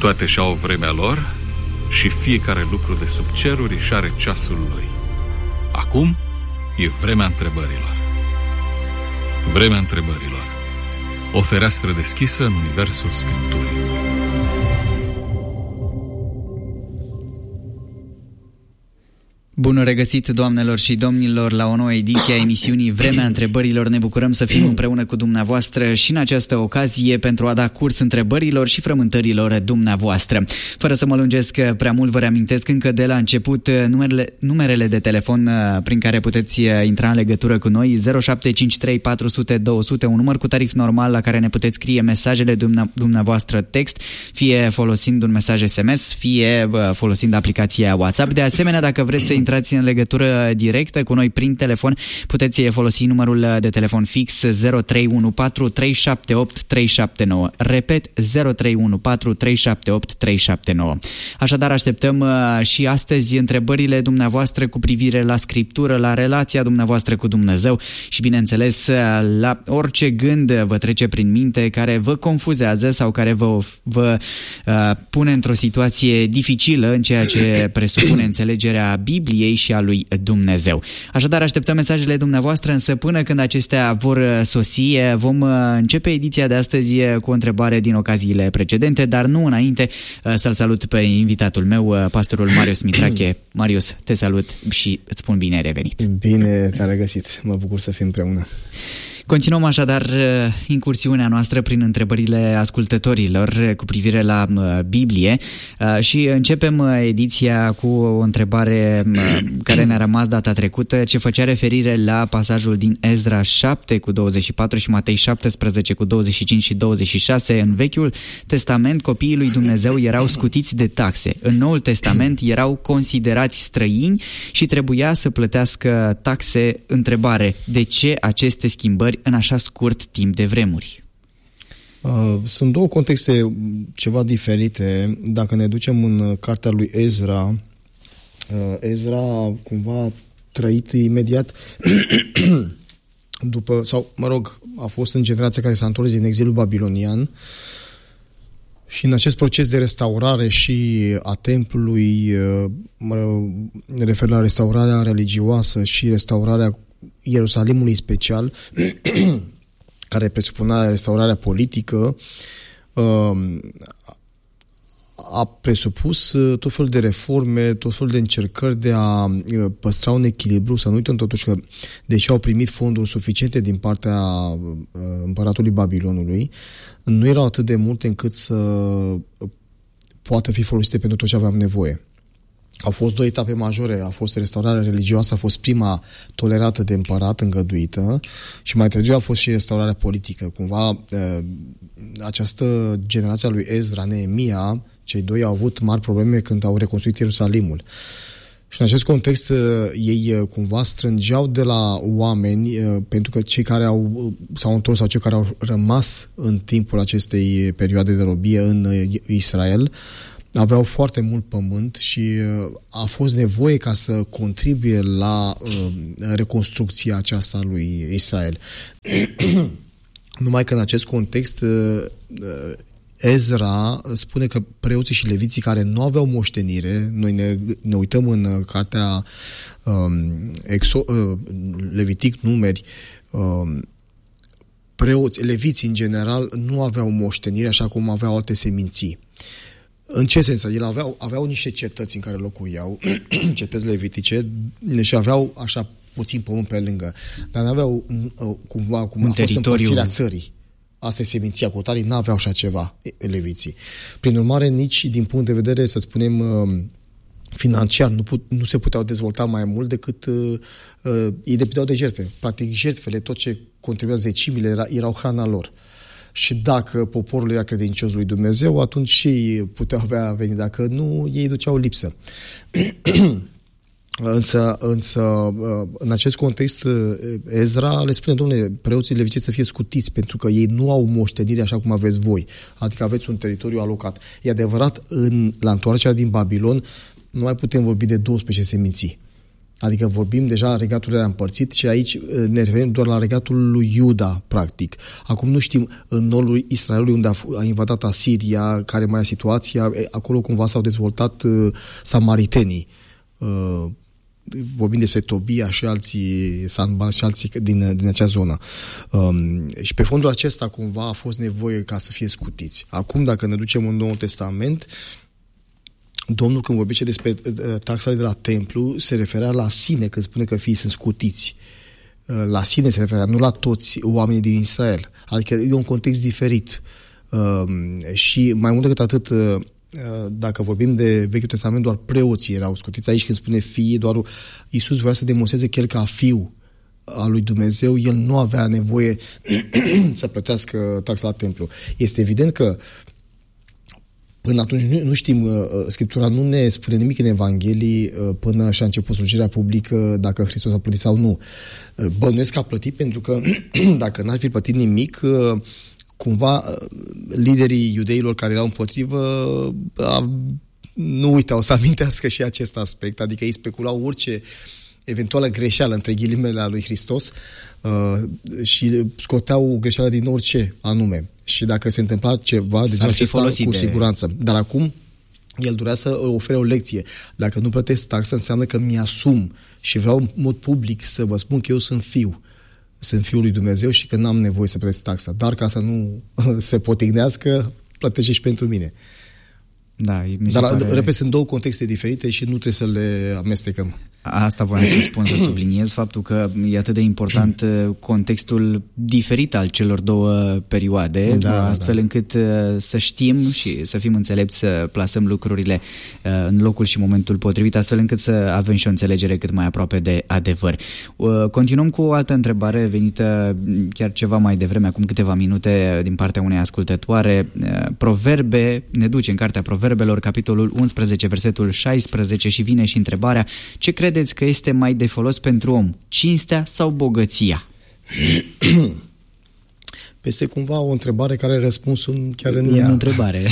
Toate și-au vremea lor și fiecare lucru de sub ceruri își are ceasul lui. Acum e vremea întrebărilor. Vremea întrebărilor. O fereastră deschisă în universul Scripturii. Bun regăsit, doamnelor și domnilor, la o nouă ediție a emisiunii Vremea Întrebărilor. Ne bucurăm să fim împreună cu dumneavoastră și în această ocazie pentru a da curs întrebărilor și frământărilor dumneavoastră. Fără să mă lungesc prea mult, vă reamintesc încă de la început numerele de telefon prin care puteți intra în legătură cu noi: 0753 400 200, un număr cu tarif normal la care ne puteți scrie mesajele dumneavoastră text, fie folosind un mesaj SMS, fie folosind aplicația WhatsApp. De asemenea, dacă vreți să intrați în legătură directă cu noi prin telefon, puteți folosi numărul de telefon fix 0314 378 379. Repet, 0314 378 379. Așadar, așteptăm și astăzi întrebările dumneavoastră cu privire la Scriptură, la relația dumneavoastră cu Dumnezeu și, bineînțeles, la orice gând vă trece prin minte care vă confuzează sau care vă pune într-o situație dificilă în ceea ce presupune înțelegerea Bibliei și a lui Dumnezeu. Așadar, așteptăm mesajele dumneavoastră, însă până când acestea vor sosi, vom începe ediția de astăzi cu o întrebare din ocaziile precedente, dar nu înainte să-l salut pe invitatul meu, pastorul Marius Mitrache. Marius, te salut și îți spun bine ai revenit. Bine te-am regăsit, mă bucur să fim împreună. Continuăm așadar incursiunea noastră prin întrebările ascultătorilor cu privire la Biblie și începem ediția cu o întrebare care ne-a rămas data trecută, ce făcea referire la pasajul din Ezra 7 cu 24 și Matei 17 cu 25 și 26. În Vechiul Testament copiii lui Dumnezeu erau scutiți de taxe. În Noul Testament erau considerați străini și trebuia să plătească taxe. Întrebare: de ce aceste schimbări în așa scurt timp de vremuri? Sunt două contexte ceva diferite. Dacă ne ducem în cartea lui Ezra, Ezra cumva a trăit imediat după, sau mă rog, a fost în generația care s-a întors din exilul babilonian și în acest proces de restaurare și a templului, mă refer la restaurarea religioasă și restaurarea Ierusalimului special, care presupunea restaurarea politică, a presupus tot felul de reforme, tot felul de încercări de a păstra un echilibru. Să nu uităm totuși că, deși au primit fonduri suficiente din partea împăratului Babilonului, nu erau atât de multe încât să poată fi folosite pentru tot ce aveam nevoie. Au fost două etape majore. A fost restaurarea religioasă, a fost prima tolerată de împărat, îngăduită, și mai târziu a fost și restaurarea politică. Cumva această generație a lui Ezra, Neemia, cei doi au avut mari probleme când au reconstruit Ierusalimul. Și în acest context ei cumva strângeau de la oameni, pentru că cei care s-au întors sau cei care au rămas în timpul acestei perioade de robie în Israel aveau foarte mult pământ și a fost nevoie ca să contribuie la reconstrucția aceasta lui Israel. Numai că în acest context Ezra spune că preoții și leviții care nu aveau moștenire, noi ne uităm în cartea Levitic, Numeri, preoți, leviții în general nu aveau moștenire așa cum aveau alte seminții. În ce sens? Ele aveau niște cetăți în care locuiau, cetăți levitice, și aveau așa puțin pământ pe lângă, dar n-aveau cumva cum a fost împărțirea țării. Asta e seminția, cutarii n-aveau așa ceva, leviții. Prin urmare, nici din punct de vedere, să spunem, financiar, nu se puteau dezvolta mai mult decât ei depindeau de jertfe. Practic, jertfele, tot ce contribuia zecimile, erau hrana lor. Și dacă poporul era credincios lui Dumnezeu, atunci și ei puteau avea venit. Dacă nu, ei duceau lipsă. Însă, în acest context, Ezra le spune: dom'le, preoții leviți să fie scutiți, pentru că ei nu au moștenire așa cum aveți voi. Adică aveți un teritoriu alocat. E adevărat, la întoarcerea din Babilon, nu mai putem vorbi de 12 seminții. Adică vorbim deja, regatul era împărțit și aici ne referim doar la regatul lui Iuda, practic. Acum nu știm în nordul Israelului, unde a invadat Asiria, care mai e situația, acolo cumva s-au dezvoltat samaritenii. Vorbim despre Tobia și alții, Sanban și alții din acea zonă. Și pe fondul acesta cumva a fost nevoie ca să fie scutiți. Acum, dacă ne ducem în Noul Testament, Domnul, când vorbește despre taxele de la templu, se referea la sine când spune că fiii sunt scutiți. La sine se referea, nu la toți oamenii din Israel. Adică e un context diferit. Și mai mult decât atât, dacă vorbim de Vechiul Testament, doar preoții erau scutiți. Aici când spune fii, doar Iisus voia să demonstreze că el ca fiu al lui Dumnezeu, el nu avea nevoie să plătească taxa la templu. Este evident că până atunci nu știm, Scriptura nu ne spune nimic în Evanghelii până și-a început slujirea publică dacă Hristos a plătit sau nu. Bănuiesc că a plătit pentru că dacă n-ar fi plătit nimic, cumva liderii iudeilor care erau împotrivă nu uitau să amintească și acest aspect, adică ei speculau orice eventuală greșeală între ghilimele a lui Hristos și scoteau greșeala din orice anume. Și dacă se întâmpla ceva de genul acesta, cu siguranță. Dar acum el dorea să ofere o lecție. Dacă nu plătesc taxa, înseamnă că mi-asum și vreau în mod public să vă spun că eu sunt fiu. Sunt fiul lui Dumnezeu și că n-am nevoie să plătesc taxa. Dar ca să nu se potignească, plătește și pentru mine. Da, repet, sunt două contexte diferite și nu trebuie să le amestecăm. Asta voiam să spun, să subliniez faptul că e atât de important contextul diferit al celor două perioade, astfel încât să știm și să fim înțelepți, să plasăm lucrurile în locul și momentul potrivit, astfel încât să avem și o înțelegere cât mai aproape de adevăr. Continuăm cu o altă întrebare venită chiar ceva mai devreme, acum câteva minute, din partea unei ascultătoare. Proverbe, ne duce în cartea Proverbelor, capitolul 11, versetul 16 și vine și întrebarea: ce credeți că este mai de folos pentru om, cinstea sau bogăția? Este cumva o întrebare care are răspunsul chiar în ea. Întrebare.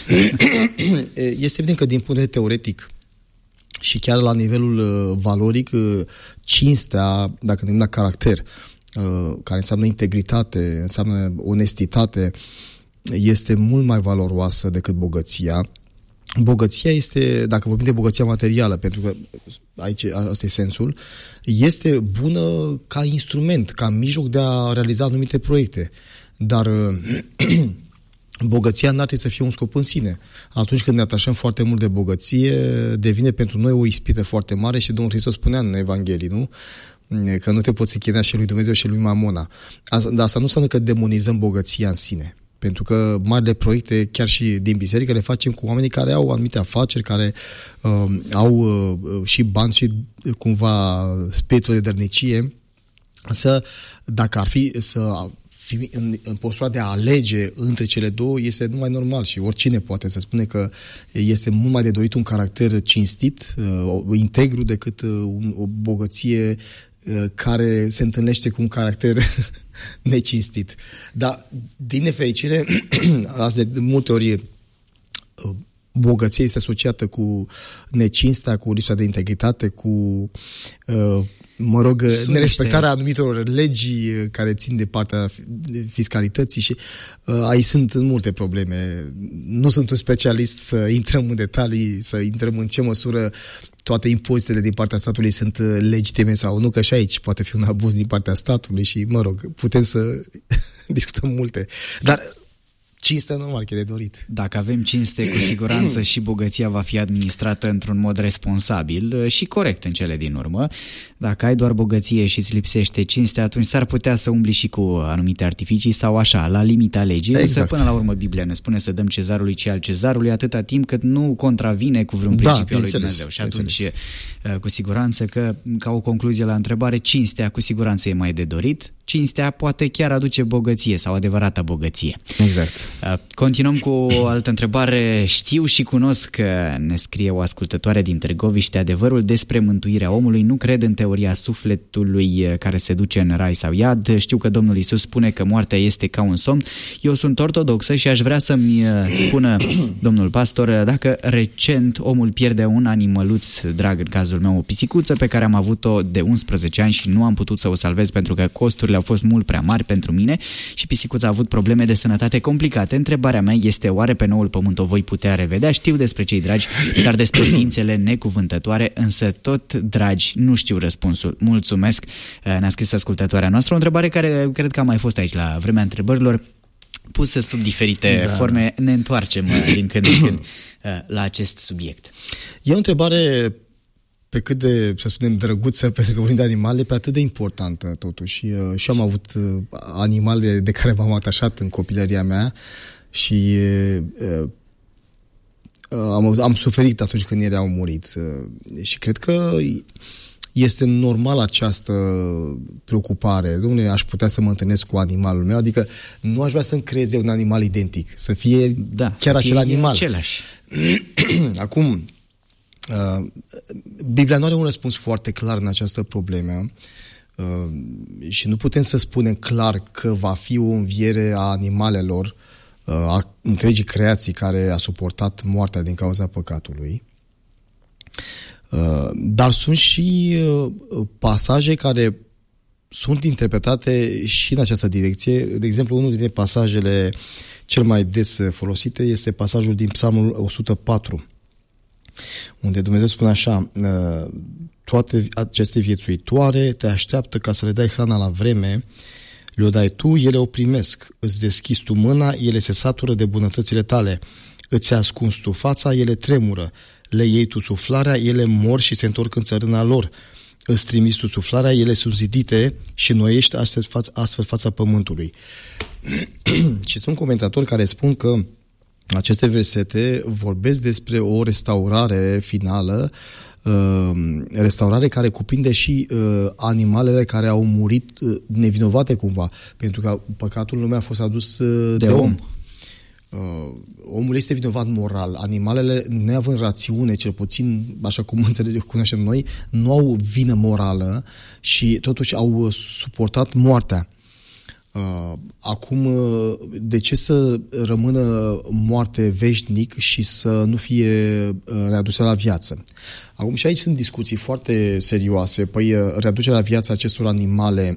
Este evident că din punct de vedere teoretic și chiar la nivelul valoric, cinstea, dacă ne gândim la caracter, care înseamnă integritate, înseamnă onestitate, este mult mai valoroasă decât bogăția. Bogăția este, dacă vorbim de bogăția materială, pentru că aici asta e sensul, este bună ca instrument, ca mijloc de a realiza anumite proiecte. Dar bogăția n-ar trebui să fie un scop în sine. Atunci când ne atașăm foarte mult de bogăție, devine pentru noi o ispită foarte mare și Domnul Hristos spunea în Evanghelii, nu? Că nu te poți închina și lui Dumnezeu și lui Mamona. Dar asta nu înseamnă că demonizăm bogăția în sine. Pentru că marile proiecte, chiar și din biserică, le facem cu oamenii care au anumite afaceri, care au și bani și cumva spiritul de dărnicie. Însă, dacă ar fi să fi în postura de a alege între cele două, este numai normal și oricine poate să spune că este mult mai de dorit un caracter cinstit, integru, decât o bogăție care se întâlnește cu un caracter necinstit. Dar, din nefericire, azi de multe ori bogăția este asociată cu necinstea, cu lipsa de integritate, cu nerespectarea anumitor legi care țin de partea fiscalității și aici sunt multe probleme. Nu sunt un specialist să intrăm în detalii, să intrăm în ce măsură toate impozitele din partea statului sunt legitime sau nu, că și aici poate fi un abuz din partea statului și, putem să discutăm multe. Dar cinstea normal că e de dorit. Dacă avem cinste, cu siguranță și bogăția va fi administrată într-un mod responsabil și corect în cele din urmă. Dacă ai doar bogăție și îți lipsește cinstea, atunci s-ar putea să umbli și cu anumite artificii sau așa, la limita legii. Exact. Însă, până la urmă, Biblia ne spune să dăm cezarului ce al cezarului, atâta timp cât nu contravine cu vreun principiu al lui Dumnezeu. Și atunci, cu siguranță că, ca o concluzie la întrebare, cinstea cu siguranță e mai de dorit, cinstea poate chiar aduce bogăție sau adevărata bogăție. Exact. Continuăm cu o altă întrebare. Știu și cunosc, ne scrie o ascultătoare din Târgoviște, adevărul despre mântuirea omului. Nu cred în teoria sufletului care se duce în rai sau iad. Știu că Domnul Iisus spune că moartea este ca un somn. Eu sunt ortodoxă și aș vrea să-mi spună domnul pastor dacă recent omul pierde un animăluț drag, în cazul meu o pisicuță pe care am avut-o de 11 ani și nu am putut să o salvez pentru că costurile au fost mult prea mari pentru mine și pisicuța a avut probleme de sănătate complicate. Întrebarea mea este, oare pe noul pământ o voi putea revedea? Știu despre cei dragi, dar despre ființele necuvântătoare, însă tot dragi, nu știu răspunsul. Mulțumesc, ne-a scris ascultătoarea noastră. O întrebare care cred că a mai fost aici la vremea întrebărilor, pusă sub diferite forme. Ne întoarcem din când în când la acest subiect. E o întrebare pe cât de, să spunem, drăguță, pentru că vorbim de animale, pe atât de importantă, totuși. Și am avut animale de care m-am atașat în copilăria mea și am suferit atunci când ele au murit. Și cred că este normal această preocupare. Dom'le, aș putea să mă întâlnesc cu animalul meu, adică nu aș vrea să-mi creez un animal identic, să fie chiar acel animal. Același. Acum, Biblia nu are un răspuns foarte clar în această problemă și nu putem să spunem clar că va fi o înviere a animalelor, a întregii creații care a suportat moartea din cauza păcatului. Dar sunt și pasaje care sunt interpretate și în această direcție. De exemplu, unul dintre pasajele cel mai des folosite este pasajul din Psalmul 104, unde Dumnezeu spune așa: toate aceste viețuitoare te așteaptă ca să le dai hrana la vreme, le-o dai tu, ele o primesc, îți deschizi tu mâna, ele se satură de bunătățile tale, îți ascunzi tu fața, ele tremură, le iei tu suflarea, ele mor și se întorc în țărâna lor, îți trimiți tu suflarea, ele sunt zidite și noiești astfel fața pământului. Și sunt comentatori care spun că aceste versete vorbesc despre o restaurare finală, restaurare care cuprinde și animalele care au murit nevinovate cumva, pentru că păcatul în lume a fost adus de om. Omul este vinovat moral. Animalele, neavând rațiune, cel puțin așa cum cunoaștem noi, nu au vină morală și totuși au suportat moartea. Acum, de ce să rămână moarte veșnic și să nu fie readusă la viață? Acum, și aici sunt discuții foarte serioase. Păi, readucerea la viață acestor animale,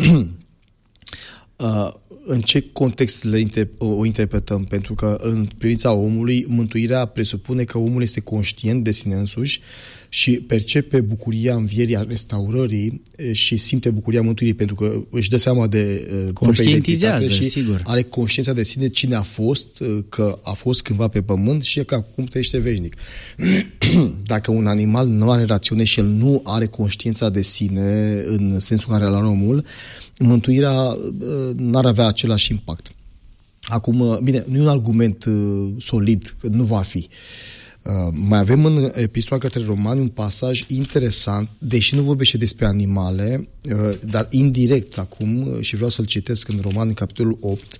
în ce context o interpretăm? Pentru că în privința omului, mântuirea presupune că omul este conștient de sine însuși și percepe bucuria învierii, a restaurării și simte bucuria mântuirii, pentru că își dă seama de conștientizează și sigur, are conștiința de sine cine a fost, că a fost cândva pe pământ și că acum trăiește veșnic. Dacă un animal nu are rațiune și el nu are conștiința de sine în sensul care l-are omul, mântuirea n-ar avea același impact. Acum, bine, nu e un argument solid că nu va fi. Mai avem în Epistola către Romani un pasaj interesant, deși nu vorbește despre animale, dar indirect acum, și vreau să-l citesc în Romani, în capitolul 8,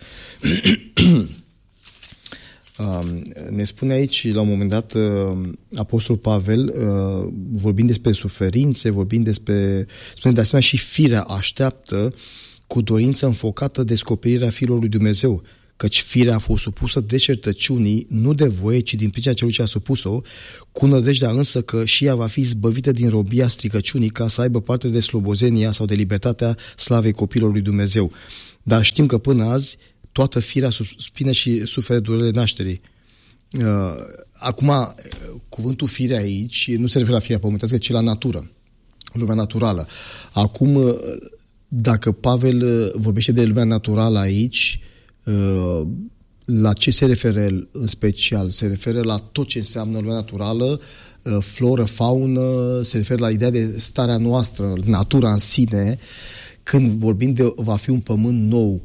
ne spune aici, la un moment dat, Apostolul Pavel, vorbind despre suferințe, spune de asemenea și firea așteaptă cu dorință înfocată descoperirea Fiilor lui Dumnezeu, căci firea a fost supusă deșertăciunii, nu de voie, ci din pricina celui ce a supus-o, cu nădejdea însă că și ea va fi zbăvită din robia stricăciunii ca să aibă parte de slobozenia sau de libertatea slavei copilului lui Dumnezeu. Dar știm că până azi toată firea suspină și suferă durerile nașterii. Acum, cuvântul fire aici nu se referă la firea pământească, ci la natură, lumea naturală. Acum, dacă Pavel vorbește de lumea naturală aici, la ce se referă în special? Se referă la tot ce înseamnă lumea naturală, floră, faună, se referă la ideea de starea noastră, natura în sine. Când vorbim de va fi un pământ nou,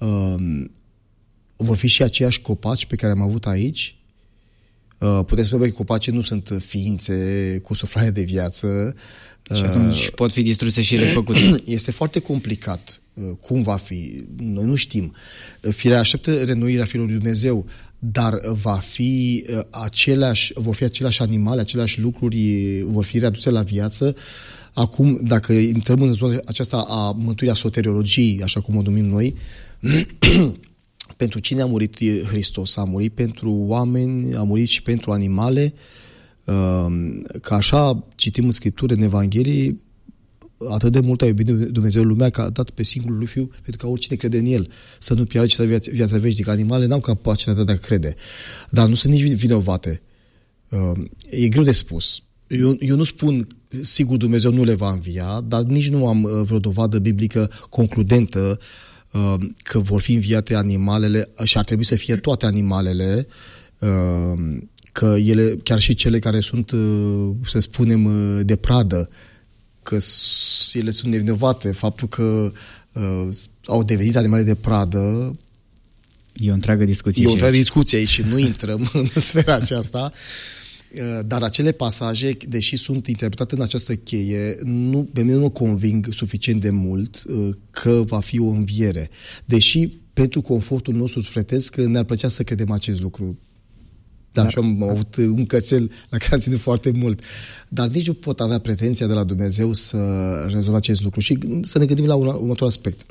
vor fi și aceiași copaci pe care am avut aici? Putem spune că copacii nu sunt ființe cu suflare de viață, Și atunci pot fi distruse și refăcute. Este foarte complicat cum va fi. Noi nu știm. Firea așteaptă reînnoirea fiilor lui Dumnezeu, dar vor fi aceleași animale, aceleași lucruri vor fi readuse la viață. Acum, dacă intrăm în zona aceasta a mântuirea soteriologiei, așa cum o numim noi, pentru cine a murit Hristos? A murit pentru oameni, a murit și pentru animale. Că așa citim în Scriptură, în Evanghelie, atât de mult a iubit Dumnezeu lumea că a dat pe singurul lui Fiu pentru ca oricine crede în El să nu piară, ci să aibă viața veșnică. Animalele n-au capacitatea de a crede, dar nu sunt nici vinovate. E greu de spus. Eu nu spun, sigur Dumnezeu nu le va învia, dar nici nu am vreo dovadă biblică concludentă că vor fi înviate animalele și ar trebui să fie toate animalele, că ele, chiar și cele care sunt, să spunem, de pradă, că ele sunt nevinovate. Faptul că au devenit animale de pradă e o întreagă discuție. E o întreagă discuție aici și nu intrăm în sfera aceasta. Dar acele pasaje, deși sunt interpretate în această cheie, pe mine nu mă conving suficient de mult că va fi o înviere. Deși pentru confortul nostru sufletesc ne-ar plăcea să credem acest lucru. Da, și am avut un cățel la care am ținut foarte mult. Dar nici nu pot avea pretenția de la Dumnezeu să rezolve acest lucru. Și să ne gândim la un următor aspect.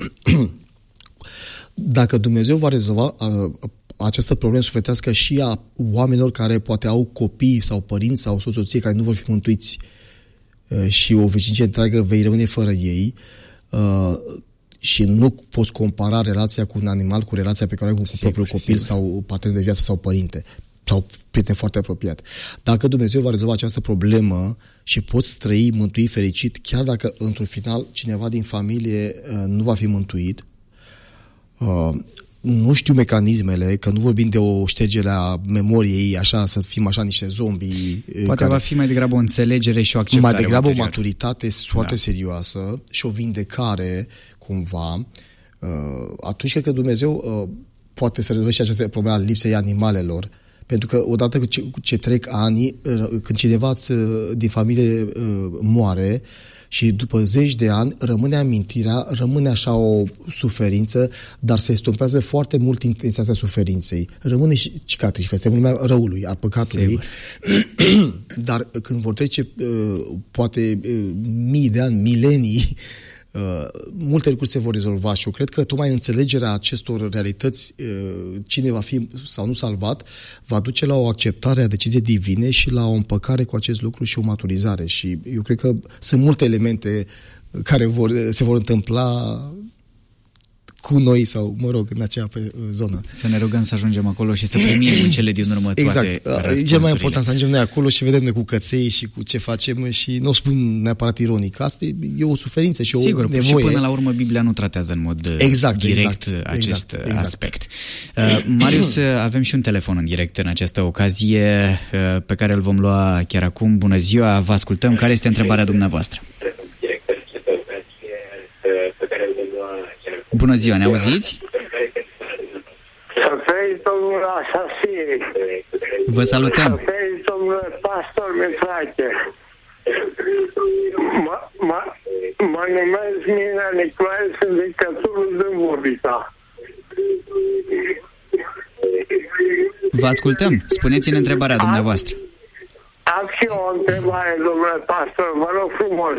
Dacă Dumnezeu va rezolva această problemă sufletească și a oamenilor care poate au copii sau părinți sau soție care nu vor fi mântuiți și o veșnicie întreagă vei rămâne fără ei, și nu poți compara relația cu un animal cu relația pe care o ai cu propriul copil sau partener de viață sau părinte sau prieten foarte apropiat. Dacă Dumnezeu va rezolva această problemă și poți trăi mântuit, fericit, chiar dacă într-un final cineva din familie nu va fi mântuit, nu știu mecanismele, că nu vorbim de o ștergere a memoriei, așa, să fim așa niște zombii. Poate va fi mai degrabă o înțelegere și o acceptare. Mai degrabă o maturitate foarte serioasă și o vindecare, cumva. Atunci cred că Dumnezeu poate să rezolve și această problemă a lipsei animalelor. Pentru că odată ce trec ani, când cineva din familie moare și după zeci de ani rămâne amintirea, rămâne așa o suferință, dar se estompează foarte mult intensitatea suferinței. Rămâne și cicatrici, că este lumea răului, a păcatului. Dar când vor trece poate mii de ani, milenii, multe lucruri se vor rezolva și eu cred că tocmai înțelegerea acestor realități, cine va fi sau nu salvat, va duce la o acceptare a deciziei divine și la o împăcare cu acest lucru și o maturizare. Și eu cred că sunt multe elemente care se vor întâmpla cu noi sau, mă rog, în acea zonă. Să ne rugăm să ajungem acolo și să primim în cele din urmă toate răspunsurile. E cel mai important să ajungem noi acolo și vedem noi cu căței și cu ce facem și nu o spun neapărat ironic. Asta e o suferință și o nevoie. Și până la urmă Biblia nu tratează în mod direct acest aspect. Marius, avem și un telefon în direct în această ocazie pe care îl vom lua chiar acum. Bună ziua, vă ascultăm. Care este întrebarea dumneavoastră? Bună ziua, ne auziți? Să fie domnul Asasie. Vă salutăm. Să fie domnul pastor Mitrache. Mă numesc Mina Nicolae, sunt dictatorul din Vorbița. Vă ascultăm. Spuneți-ne întrebarea dumneavoastră. Am și o întrebare, domnule pastor, vă rog frumos.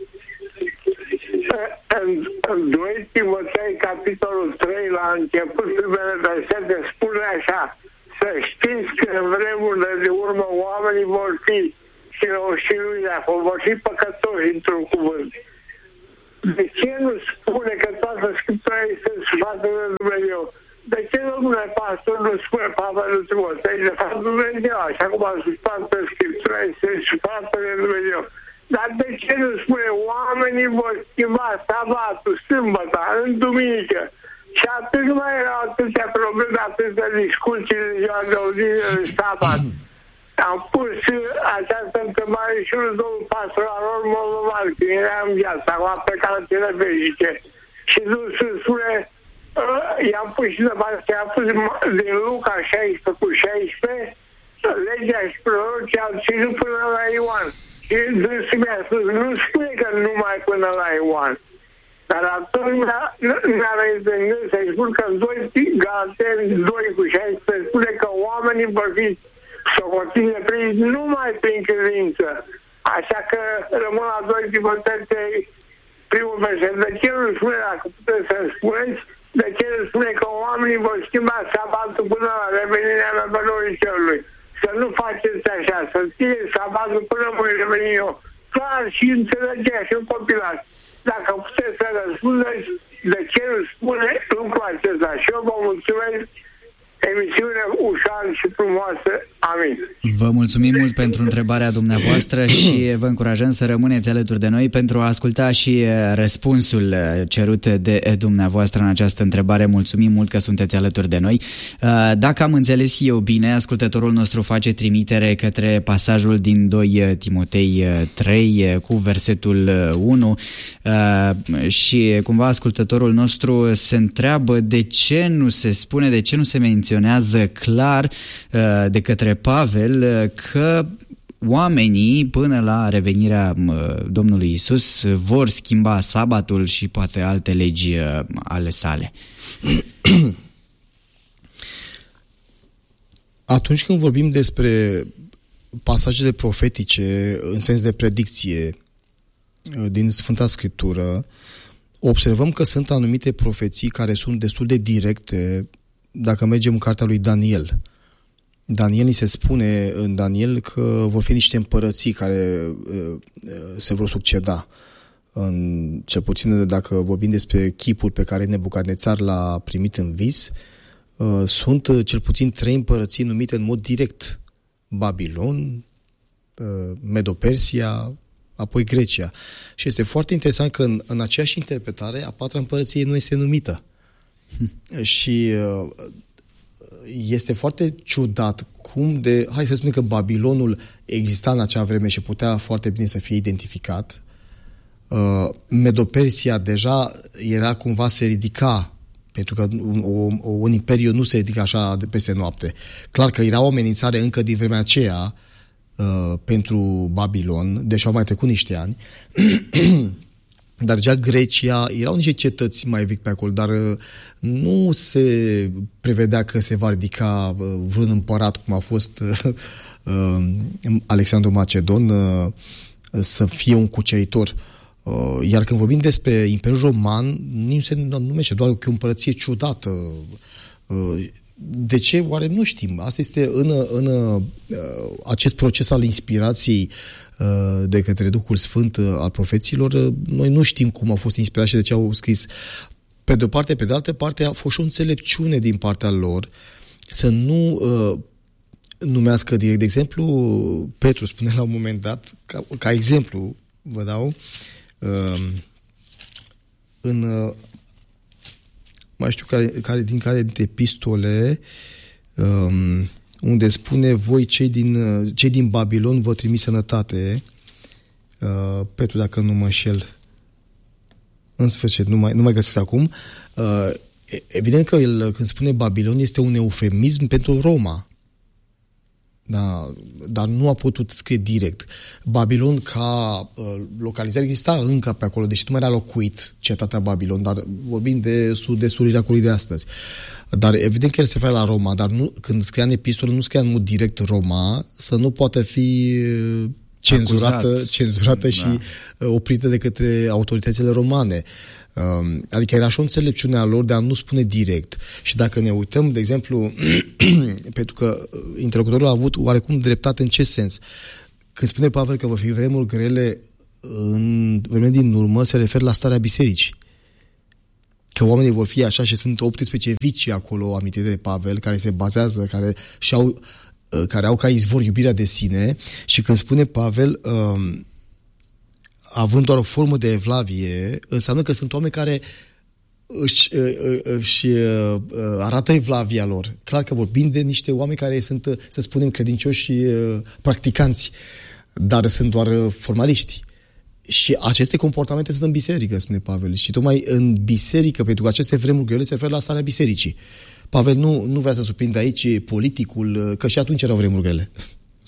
În 2 Timotei, capitolul 3, la început, primele versete, spune așa: să știți că în vremurile de urmă oamenii vor fi și răușiruirea, vor fi păcătoși, într-un cuvânt. De ce nu spune că toată Scriptura este sfată de Dumnezeu? De ce, domnule pastor, nu spune Pavel Timotei, de fapt Dumnezeu, așa cum a spus toată Scriptura este sfată de Dumnezeu? Dar de ce nu spune oamenii vor schimba sabatul, sâmbătă, în duminică? Și atunci nu mai erau atâtea probleme, atâtea discuții de ziua de o zi în sabat. Am pus această întrebare și unul domnul pastor Aron Moldovan, când era în viață, acum a plecat la televizice. Și Dumnezeu spune, i-am pus și i-am pus din Luca 16 cu 16, legea și prorocii au ținut până la Ioan. Și dânsul mi-a spus, nu spune că numai până la Ioan. Dar atunci mi-a revenit să-i spun că în 2 Galateni 2:16 spune că oamenii vor fi socotiți neprinși numai prin credință. Așa că rămân la 2 Timotei, primul verset. De ce nu spune, dacă puteți să spuneți, de ce nu spune că oamenii vor schimba sabatul până la revenirea Mântuitorului Cerului? Să nu faceți așa, să țineți sabatul până voi reveni eu. Clar și înțelegea și un copilat. Dacă puteți să răspundeți de ce nu spune lucrul acesta. Și eu vă mulțumesc. Emisiune ușoară și frumoasă. Amin. Vă mulțumim mult pentru întrebarea dumneavoastră și vă încurajăm să rămâneți alături de noi pentru a asculta și răspunsul cerut de dumneavoastră în această întrebare. Mulțumim mult că sunteți alături de noi. Dacă am înțeles eu bine, ascultătorul nostru face trimitere către pasajul din 2 Timotei 3 cu versetul 1 și cumva ascultătorul nostru se întreabă de ce nu se spune, de ce nu se menționează clar de către Pavel că oamenii până la revenirea Domnului Iisus vor schimba sabatul și poate alte legi ale sale. Atunci când vorbim despre pasajele profetice în sens de predicție din Sfânta Scriptură, observăm că sunt anumite profeții care sunt destul de directe. Dacă mergem în cartea lui Daniel, ni se spune în Daniel că vor fi niște împărății care se vor succeda. Cel puțin dacă vorbim despre chipul pe care Nebucadnețar l-a primit în vis, sunt cel puțin 3 împărății numite în mod direct. Babilon, Medo-Persia, apoi Grecia. Și este foarte interesant că în aceeași interpretare a 4-a împărăție nu este numită. Și este foarte ciudat cum hai să spunem că Babilonul exista în acea vreme și putea foarte bine să fie identificat. Medo-Persia deja era cumva se ridica, pentru că un imperiu nu se ridică așa de peste noapte. Clar că era o amenințare încă din vremea aceea pentru Babilon, deși au mai trecut niște ani. Dar deja Grecia, erau niște cetăți mai vechi pe acolo, dar nu se prevedea că se va ridica vreun împărat, cum a fost Alexandru Macedon, să fie un cuceritor. Iar când vorbim despre Imperiul Roman, nu se numește doar că o împărăție ciudată. De ce? Oare nu știm. Asta este în acest proces al inspirației de către Duhul Sfânt al profeților. Noi nu știm cum au fost inspirați și de ce au scris. Pe de o parte, pe de altă parte, a fost și o înțelepciune din partea lor să nu numească direct. De exemplu, Petru spune la un moment dat, ca exemplu, vă dau, mai știu din care dintre epistole, unde spune voi cei din Babilon vă trimis sănătate, Petru, dacă nu mă înșel, în sfârșit, nu mai găsesc acum. Evident că el, când spune Babilon, este un eufemism pentru Roma. Da, dar nu a putut scrie direct. Babilon ca localizare exista încă pe acolo, deși nu mai era locuit cetatea Babilon, dar vorbim de sud-estul Irakului de astăzi. Dar evident că el se referă la Roma, dar nu, când scria în epistolă, nu scria în mod direct Roma, să nu poată fi cenzurată și oprită de către autoritățile romane. Adică era și o înțelepciune a lor de a nu spune direct. Și dacă ne uităm, de exemplu, pentru că interlocutorul a avut oarecum dreptate în ce sens? Când spune Pavel că va fi vremuri grele în vremea din urmă, se referă la starea bisericii. Că oamenii vor fi așa și sunt 18 vicii acolo amintite de Pavel, care se bazează, care au ca izvor iubirea de sine. Și când spune Pavel, având doar o formă de evlavie, înseamnă că sunt oameni care își arată evlavia lor. Clar că vorbim de niște oameni care sunt, să spunem, credincioși și practicanți, dar sunt doar formaliști. Și aceste comportamente sunt în biserică, spune Pavel. Și tocmai în biserică, pentru că aceste vremuri grele se referă la starea bisericii. Pavel nu vrea să surprindă aici politicul, că și atunci erau vremuri grele.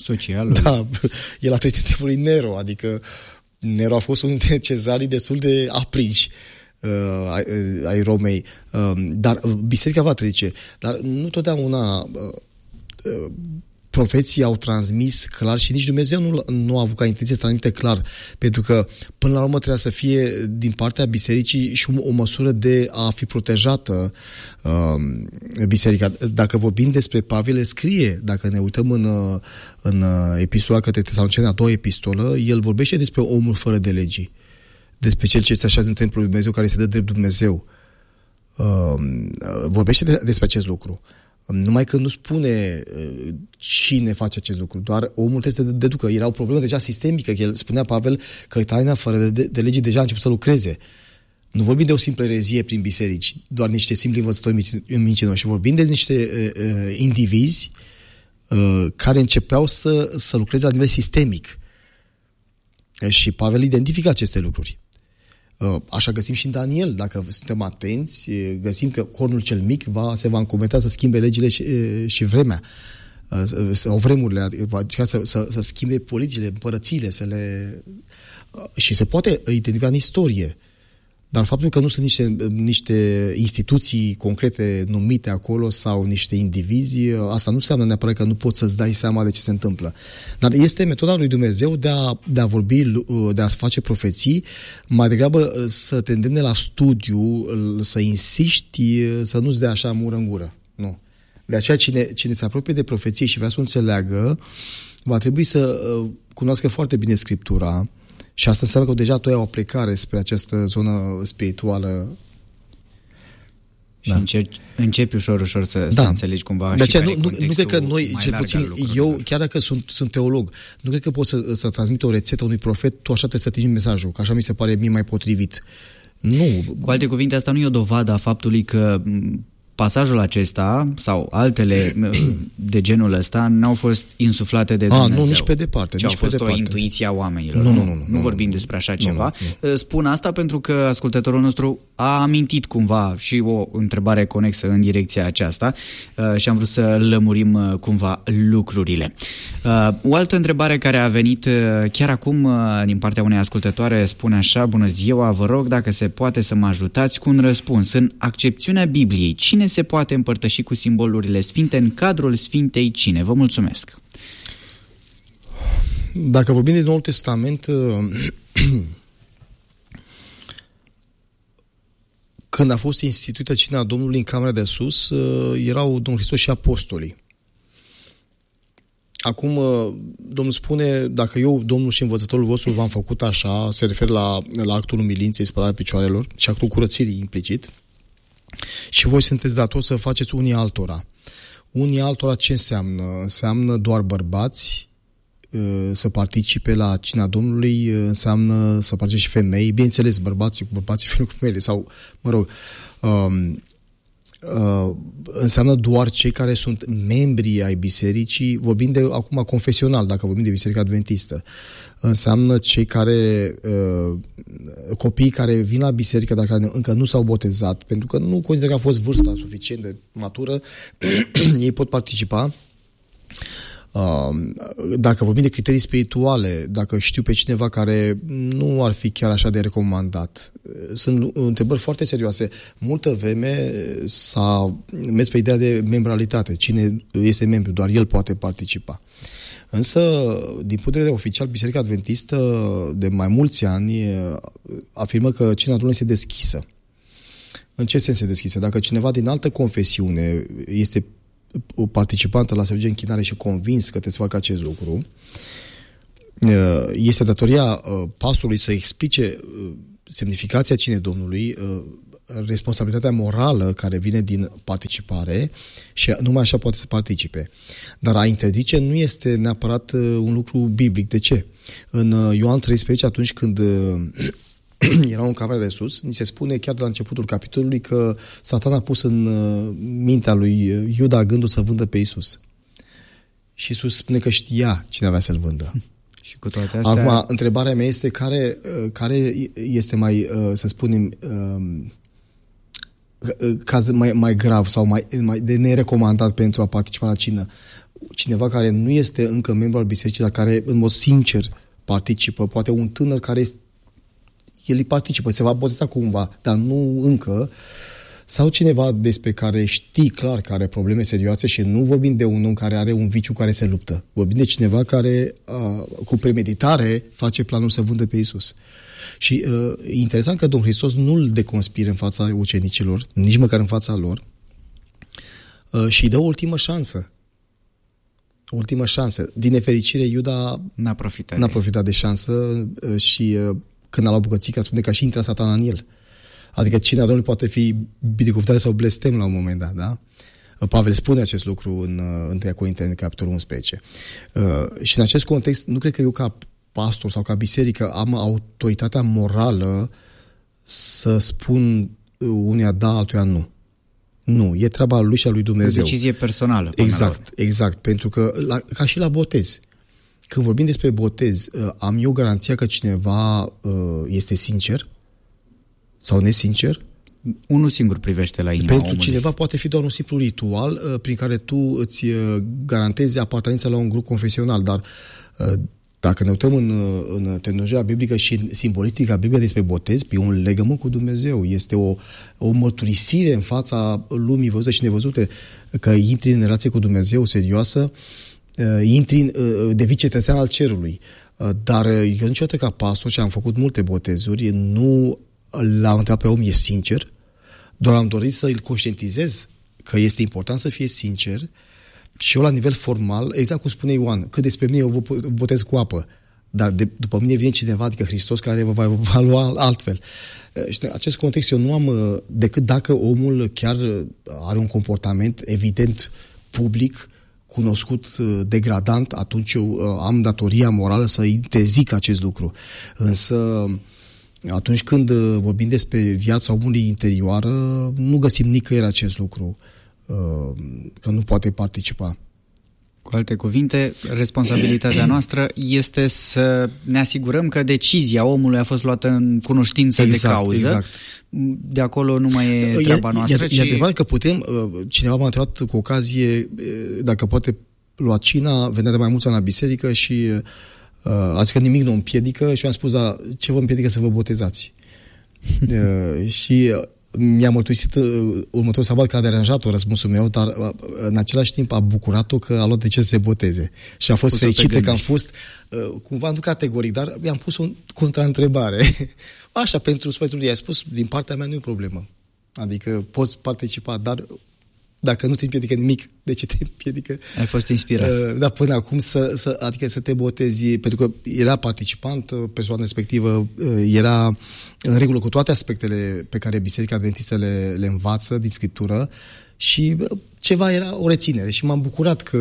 social. Da, el a trăit în timpul lui Nero, adică Nero a fost unul dintre cezarii destul de aprici ai Romei, dar biserica va trece. Dar nu totdeauna profeții au transmis clar și nici Dumnezeu nu a avut ca intenție să transmite clar, pentru că până la urmă trebuia să fie din partea bisericii și o măsură de a fi protejată biserica. Dacă vorbim despre Pavel, scrie, dacă ne uităm în epistola către Tesaloniceni, a doua epistolă, el vorbește despre omul fără de legii, despre cel ce se așează în templul lui Dumnezeu, care se dă drept Dumnezeu. Vorbește despre acest lucru. Numai că nu spune cine face acest lucru, doar omul trebuie să se deducă. Era o problemă deja sistemică, că el spunea, Pavel, că taina fără de legii deja a început să lucreze. Nu vorbim de o simplă erezie prin biserici, doar niște simpli învățători mincinoși. Vorbim de niște indivizi care începeau să lucreze la nivel sistemic. Și Pavel identifică aceste lucruri. Așa găsim și în Daniel, dacă suntem atenți, găsim că cornul cel mic se va încometa să schimbe legile și vremea sau vremurile, să schimbe politicile, împărățiile, și se poate identifica în istorie. Dar faptul că nu sunt niște instituții concrete numite acolo sau niște indivizi, asta nu înseamnă neapărat că nu poți să-ți dai seama de ce se întâmplă. Dar este metoda lui Dumnezeu de a vorbi, de a face profeții, mai degrabă să te îndemne la studiu, să insiști, să nu-ți dea așa mură în gură. Nu. De aceea cine se apropie de profeție și vrea să o înțeleagă, va trebui să cunoască foarte bine Scriptura. Și asta înseamnă că deja tu ai o plecare spre această zonă spirituală. Și începi ușor să înțelegi cumva. De aceea nu cred că noi, cel puțin eu, chiar dacă sunt teolog, nu cred că pot să transmit o rețetă unui profet, tu așa trebuie să trimiți mesajul, că așa mi se pare mie mai potrivit. Nu. Cu alte cuvinte, asta nu e o dovadă a faptului că pasajul acesta sau altele de genul ăsta n-au fost insuflate de Dumnezeu. Nu, nici pe departe. Ci au fost o intuiție a oamenilor. Nu vorbim despre așa ceva. Nu. Spun asta pentru că ascultătorul nostru a amintit cumva și o întrebare conexă în direcția aceasta și am vrut să lămurim cumva lucrurile. O altă întrebare care a venit chiar acum din partea unei ascultătoare spune așa: bună ziua, vă rog dacă se poate să mă ajutați cu un răspuns. În accepțiunea Bibliei, cine se poate împărtăși cu simbolurile sfinte în cadrul Sfintei Cine? Vă mulțumesc. Dacă vorbim de Noul Testament, când a fost instituită Cina Domnului în camera de sus, erau Domnul Hristos și apostolii. Acum, Domnul spune, dacă eu, Domnul și învățătorul vostru, v-am făcut așa, se referă la actul umilinței, spălarea picioarelor și actul curățirii implicit, și voi sunteți datori să faceți unii altora. Unii altora ce înseamnă? Înseamnă doar bărbați să participe la cina Domnului, înseamnă să participe și femei, bineînțeles bărbații cu bărbații, femei cu femeile, sau, mă rog, înseamnă doar cei care sunt membri ai bisericii, vorbim de acum confesional, dacă vorbim de Biserica Adventistă, înseamnă cei care, copiii care vin la biserică, dar care încă nu s-au botezat, pentru că nu consider că a fost vârsta suficient de matură, ei pot participa. Dacă vorbim de criterii spirituale, dacă știu pe cineva care nu ar fi chiar așa de recomandat, sunt întrebări foarte serioase. Multă vreme s-a mers pe ideea de membralitate. Cine este membru, doar el poate participa. Însă, din punct de vedere oficial, Biserica Adventistă de mai mulți ani afirmă că cina Domnului este deschisă. În ce sens este deschisă? Dacă cineva din altă confesiune este o participantă la serviciul de închinare și convins că trebuie să facă acest lucru, este datoria pastorului să explice semnificația cinei Domnului, responsabilitatea morală care vine din participare și numai așa poate să participe. Dar a interzice nu este neapărat un lucru biblic. De ce? În Ioan 13, atunci când erau în camera de sus, ni se spune chiar de la începutul capitolului că Satan a pus în mintea lui Iuda gândul să vândă pe Iisus. Și Iisus spune că știa cine avea să-l vândă. Și cu toate astea... Acum, întrebarea mea este care este mai, să spunem, caz mai grav sau mai de nerecomandat pentru a participa la cină. Cineva care nu este încă membru al bisericii, dar care în mod sincer participă, poate un tânăr care el participă, se va boteza cumva, dar nu încă, sau cineva despre care știi clar că are probleme serioase și nu vorbim de un om care are un viciu care se luptă. Vorbim de cineva care cu premeditare face planul să vândă pe Iisus. Și e interesant că Domnul Hristos nu îl deconspiră în fața ucenicilor, nici măcar în fața lor, și îi dă o ultimă șansă. O ultimă șansă. Din nefericire, Iuda n-a profitat de șansă și când a luat bucățica, spune că a și intrat Satana în el. Adică cina Domnului poate fi binecuvântare sau blestem la un moment dat, da? Pavel spune acest lucru în 1 Corinteni, capitolul 11. Și în acest context, nu cred că eu ca pastor sau ca biserică am autoritatea morală să spun uneia da, altuia nu. Nu, e treaba lui și a lui Dumnezeu. O decizie personală. Exact, pentru că ca și la botez. Când vorbim despre botez, am eu garanția că cineva este sincer sau nesincer? Unul singur privește la inima Pentru omului. cineva poate fi doar un simplu ritual prin care tu îți garantezi apartenența la un grup confesional, dar dacă ne uităm în terminologia biblică și în simbolistica Bibliei despre botez, e un legământ cu Dumnezeu. Este o mărturisire în fața lumii văzute și nevăzute că intri în relație cu Dumnezeu serioasă, devii cetățean al cerului. Dar eu niciodată ca pastor, și am făcut multe botezuri, nu l-am întrebat pe om, e sincer? Doar am dorit să îl conștientizez că este important să fie sincer. Și eu la nivel formal, exact cum spune Ioan, că despre mine eu vă botez cu apă, dar după mine vine cineva, adică Hristos, care vă va lua altfel. Și în acest context eu nu am, decât dacă omul chiar are un comportament evident public, cunoscut, degradant, atunci eu am datoria morală să interzic acest lucru. Însă atunci când vorbim despre viața omului interioară, nu găsim nicăieri acest lucru, că nu poate participa. Cu alte cuvinte, responsabilitatea noastră este să ne asigurăm că decizia omului a fost luată în cunoștință de cauză. Exact. De acolo nu mai e treaba noastră. E adevărat că putem, cineva m-a întrebat cu ocazie dacă poate lua cina, venea de mai mulți ani la biserică și a zis că nimic nu împiedică și eu am spus, da, ce vă împiedică să vă botezați? Și mi-a mărturisit următorul sabat că a deranjat-o răspunsul meu, dar în același timp a bucurat-o că a luat de ce să se boteze. Și a fost fericită că am fost, cumva nu categoric, dar i-am pus o contraîntrebare. Așa, pentru sfătul ei, a spus, din partea mea nu e problemă. Adică poți participa, dar dacă nu te împiedică nimic, de ce te împiedică? Ai fost inspirat. Da, până acum adică să te botezi, pentru că era participant, persoana respectivă era în regulă cu toate aspectele pe care Biserica Adventistă le învață din Scriptură și ceva era o reținere și m-am bucurat că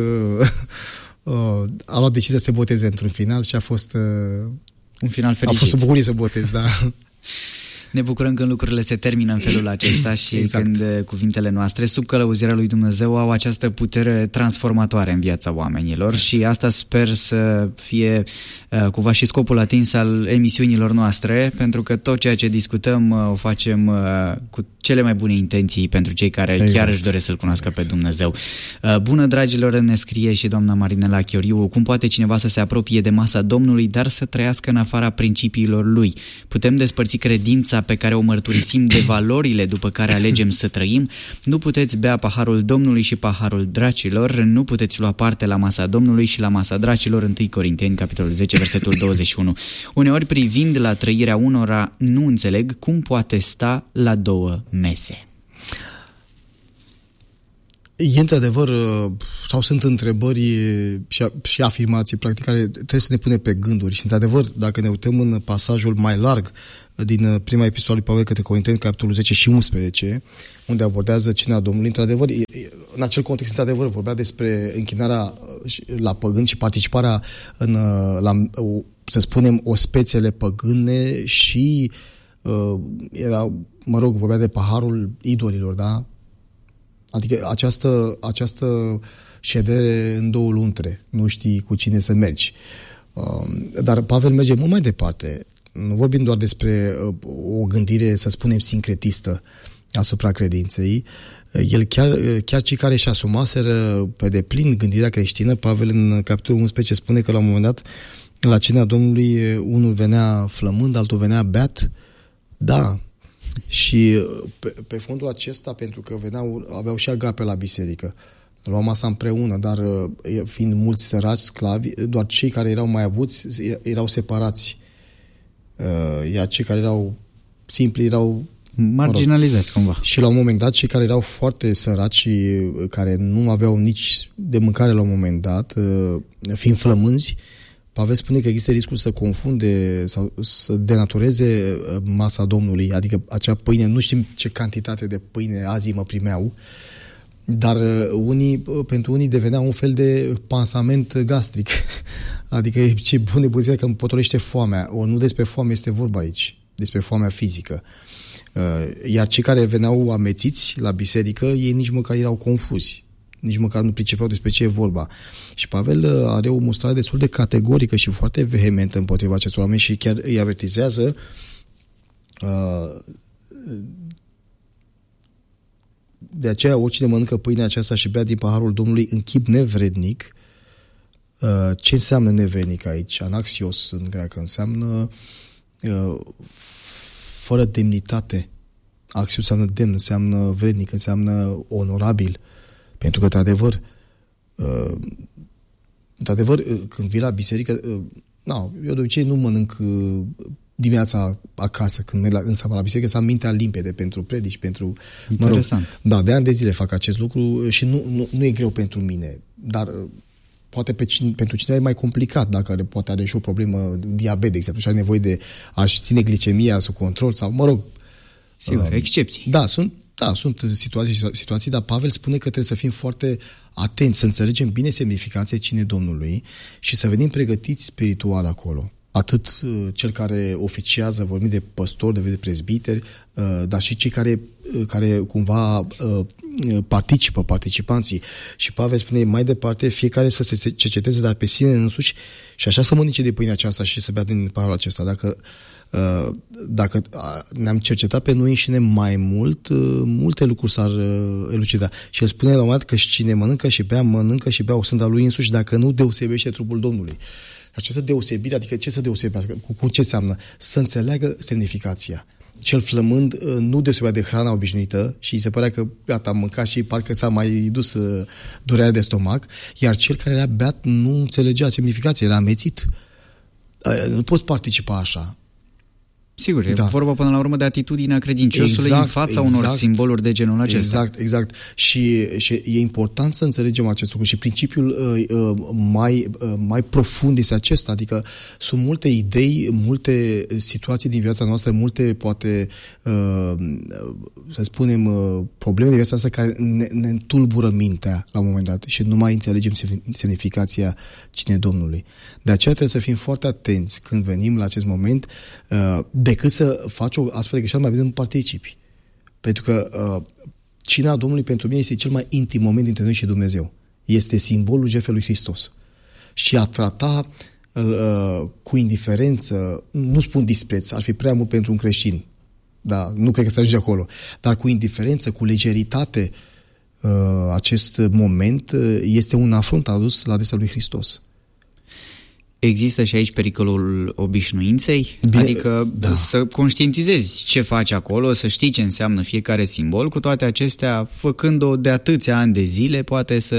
a luat decizia să se boteze într-un final și a fost un final fericit. A fost o bucurie să botez, da. Ne bucurăm când lucrurile se termină în felul acesta și exact. Când cuvintele noastre, sub călăuzirea lui Dumnezeu, au această putere transformatoare în viața oamenilor. Exact. Și asta sper să fie cumva și scopul atins al emisiunilor noastre, pentru că tot ceea ce discutăm o facem cu cele mai bune intenții pentru cei care chiar își doresc să-L cunoască pe Dumnezeu. Bună, dragilor, ne scrie și doamna Marinela Chioriu, cum poate cineva să se apropie de masa Domnului, dar să trăiască în afara principiilor Lui? Putem despărți credința pe care o mărturisim de valorile după care alegem să trăim? Nu puteți bea paharul Domnului și paharul dracilor, nu puteți lua parte la masa Domnului și la masa dracilor. 1 Corinteni, capitolul 10, versetul 21. Uneori, privind la trăirea unora, nu înțeleg cum poate sta la două mese. E într-adevăr, sau sunt întrebări și afirmații, practic, care trebuie să ne pune pe gânduri. Și într-adevăr, dacă ne uităm în pasajul mai larg din prima epistolă lui Pavel către Corinteni, capitolul 10 și 11, unde abordează cina Domnului, într-adevăr, în acel context, într-adevăr, vorbea despre închinarea la păgâni și participarea la, să spunem, ospețele păgâne și vorbea de paharul idolilor, da? Adică această ședere în două luntre, nu știi cu cine să mergi. Dar Pavel merge mult mai departe. Nu vorbim doar despre o gândire, să spunem, sincretistă, asupra credinței. El chiar cei care își asumaseră pe deplin gândirea creștină, Pavel în capitolul 11 spune că la un moment dat la cina Domnului unul venea flămând, altul venea beat. Da. Și pe fondul acesta, pentru că aveau și agape la biserică, luau masa împreună, dar fiind mulți săraci, sclavi, doar cei care erau mai avuți erau separați. Iar cei care erau simpli erau marginalizați cumva. Și la un moment dat, cei care erau foarte săraci și care nu aveau nici de mâncare la un moment dat, fiind flămânzi, Pavel spune că există riscul să confunde sau să denatureze masa Domnului, adică acea pâine, nu știm ce cantitate de pâine azi mă primeau, dar pentru unii devenea un fel de pansament gastric. Adică ce bune puțin că îmi potolește foamea. Ori nu despre foame este vorba aici, despre foamea fizică. Iar cei care veneau amețiți la biserică, ei nici măcar erau confuzi. Nici măcar nu pricepeau despre ce e vorba. Și Pavel are o mostrare destul de categorică și foarte vehementă împotriva acestor oameni și chiar îi avertizează de aceea oricine mănâncă pâinea aceasta și bea din paharul Domnului în chip nevrednic. Ce înseamnă nevrednic aici? Anaxios în greacă înseamnă fără demnitate. Axios înseamnă demn, înseamnă vrednic, înseamnă onorabil. Pentru că, într-adevăr, când vii la biserică, eu de obicei nu mănânc dimineața acasă, când merg la biserică, să am mintea limpede pentru predici, pentru... Interesant. De ani de zile fac acest lucru și nu e greu pentru mine, dar poate pentru cineva e mai complicat, dacă poate are și o problemă, diabet, de exemplu, și are nevoie de a-și ține glicemia sub control sau, sigur, excepții. Sunt situații, dar Pavel spune că trebuie să fim foarte atenți, să înțelegem bine semnificația cinei Domnului și să venim pregătiți spiritual acolo. Atât cel care oficiază, vorbim de păstori, de prezbiteri, dar și cei care cumva participanții. Și Pavel spune mai departe, fiecare să se cerceteze, dar pe sine însuși și așa să mănânce de pâinea aceasta și să bea din paharul acesta. Dacă ne-am cercetat pe noi înșine mai mult, multe lucruri s-ar elucida. Și el spune la un moment dat că cine mănâncă și bea o sânda lui însuși dacă nu deosebește trupul Domnului. Această deosebire, adică ce să deosebească? Cu ce înseamnă? Să înțeleagă semnificația. Cel flămând nu deosebea de hrana obișnuită și îi se părea că gata, am mâncat și parcă s-a mai dus durerea de stomac, iar cel care era beat nu înțelegea semnificația, era amețit. Nu poți participa așa. Sigur, e vorba până la urmă de atitudinea credinciosului în fața unor simboluri de genul acesta. Exact. Și e important să înțelegem acest lucru și principiul mai profund este acesta, adică sunt multe idei, multe situații din viața noastră, multe, poate, să spunem, probleme din viața noastră care ne întulbură mintea la un moment dat și nu mai înțelegem semnificația cinei Domnului. De aceea trebuie să fim foarte atenți când venim la acest moment, decât să faci o astfel de greșeală, mai bine nu participi. Pentru că cina Domnului pentru mine este cel mai intim moment dintre noi și Dumnezeu. Este simbolul jertfei lui Hristos. Și a trata cu indiferență, nu spun dispreț, ar fi prea mult pentru un creștin. Da, nu cred că se ajunge acolo. Dar cu indiferență, cu legeritate, acest moment este un afront adus la adresa lui Hristos. Există și aici pericolul obișnuinței? Adică să conștientizezi ce faci acolo, să știi ce înseamnă fiecare simbol, cu toate acestea, făcând-o de atâția ani de zile, poate să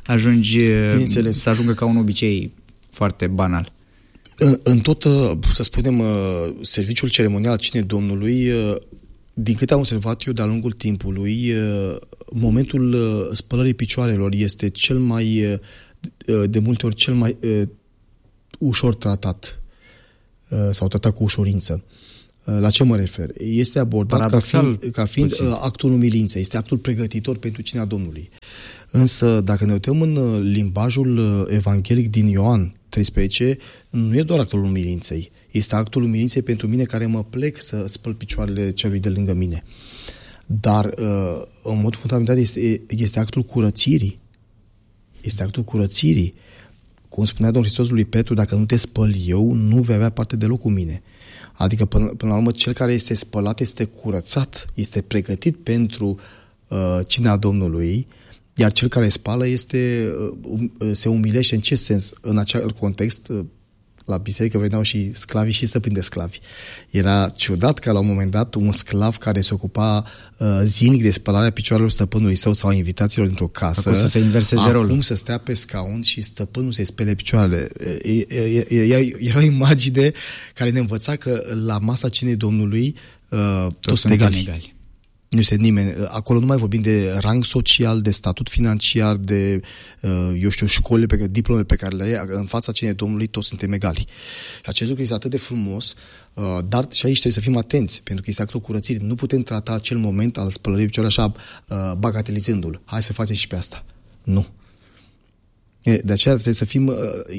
ajungă ca un obicei foarte banal. În tot, să spunem, serviciul ceremonial al cinei Domnului, din câte am observat eu de-a lungul timpului, momentul spălării picioarelor este cel mai, de multe ori, cel mai ușor tratat sau tratat cu ușurință. La ce mă refer? Este abordat ca fiind actul umilinței, este actul pregătitor pentru cina Domnului. Însă, dacă ne uităm în limbajul evanghelic din Ioan 13, nu e doar actul umilinței. Este actul umilinței pentru mine care mă plec să spăl picioarele celui de lângă mine. Dar, în mod fundamental, este actul curățirii. Este actul curățirii. Cum spunea Domnul Hristos lui Petru, dacă nu te spăl eu, nu vei avea parte deloc cu mine. Adică, până la urmă, cel care este spălat este curățat, este pregătit pentru cina Domnului, iar cel care spală se umilește. În ce sens? În acel context, la biserică veneau și sclavii și stăpâni de sclavi. Era ciudat că la un moment dat un sclav care se ocupa zilnic de spălarea picioarelor stăpânului său sau a invitaților dintr-o casă, să se inverseze rolul. Acum să stea pe scaun și stăpânul să-i spele picioarele. Era o imagine care ne învăța că la masa cinei Domnului toți sunt egali. Nu este nimeni. Acolo nu mai vorbim de rang social, de statut financiar, de, școlile, diplomele pe care le ai. În fața cinei Domnului toți suntem egali. Acest lucru este atât de frumos, dar și aici trebuie să fim atenți, pentru că este actul curățirii. Nu putem trata acel moment al spălării picioarelor așa, bagatelizându-l. Hai să facem și pe asta. Nu. De aceea trebuie să fim,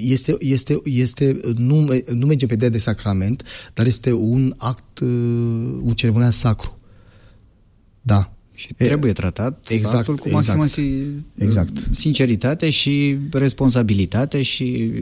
nu mergem pe ideea de sacrament, dar este un act, un ceremonial sacru. Da. Și trebuie tratat faptul cu maximă sinceritate și responsabilitate și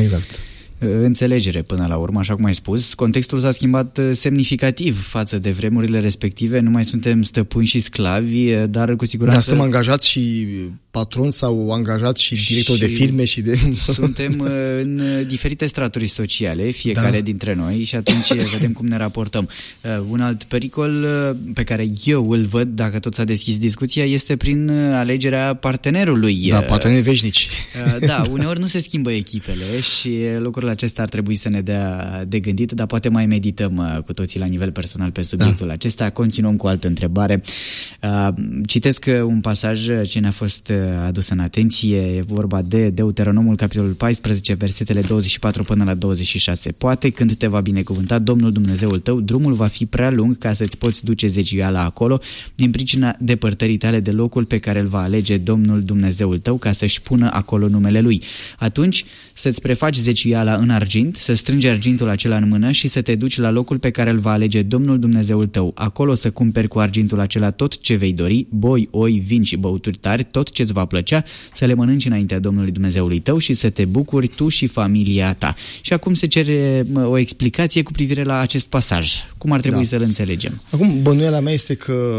înțelegere până la urmă, așa cum ai spus. Contextul s-a schimbat semnificativ față de vremurile respective. Nu mai suntem stăpâni și sclavi, dar cu siguranță... Dar suntem angajați și patroni sau angajați și directori de firme și de... Suntem în diferite straturi sociale, fiecare dintre noi, și atunci vedem cum ne raportăm. Un alt pericol pe care eu îl văd, dacă tot s-a deschis discuția, este prin alegerea partenerului. Da, parteneri veșnici. Da, uneori nu se schimbă echipele și lucrurile acesta ar trebui să ne dea de gândit, dar poate mai medităm cu toții la nivel personal pe subiectul acesta. Continuăm cu o altă întrebare. Citesc un pasaj ce ne-a fost adus în atenție. E vorba de Deuteronomul, capitolul 14, versetele 24 până la 26. Poate când te va binecuvânta Domnul Dumnezeul tău, drumul va fi prea lung ca să-ți poți duce zeciuiala acolo, din pricina depărtării tale de locul pe care îl va alege Domnul Dumnezeul tău ca să-și pună acolo numele Lui. Atunci să-ți prefaci zeciuiala în argint, să strângi argintul acela în mână și să te duci la locul pe care îl va alege Domnul Dumnezeul tău. Acolo să cumperi cu argintul acela tot ce vei dori, boi, oi, vin și băuturi tari, tot ce-ți va plăcea, să le mănânci înaintea Domnului Dumnezeului tău și să te bucuri tu și familia ta. Și acum se cere o explicație cu privire la acest pasaj. Cum ar trebui să-l înțelegem? Acum, bănuiala mea este că